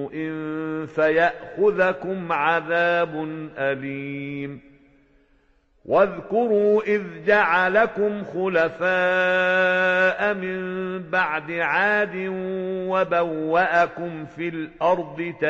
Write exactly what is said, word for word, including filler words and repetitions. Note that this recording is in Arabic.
إن فيأخذكم عذاب أليم واذكروا إذ جعلكم خلفاء من بعد عاد وبوأكم في الأرض